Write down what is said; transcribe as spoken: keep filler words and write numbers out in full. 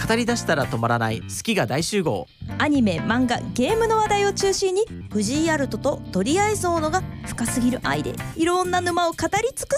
語り出したら止まらない好きが大集合。 アニメ、漫画、ゲームの話題を中心に藤井アルトと鳥合荘のが深すぎる愛でいろんな沼を語り尽く